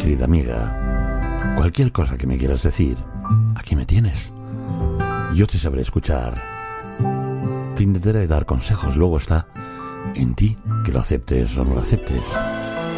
querida amiga. Cualquier cosa que me quieras decir, aquí me tienes. Yo te sabré escuchar. Te intentaré dar consejos, luego está en ti que lo aceptes o no lo aceptes.